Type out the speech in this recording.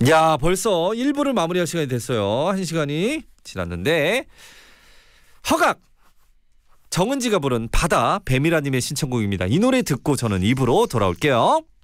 야, 벌써 1부를 마무리할 시간이 됐어요. 1시간이 지났는데 허각 정은지가 부른 바다, 배미라님의 신청곡입니다. 이 노래 듣고 저는 2부로 돌아올게요.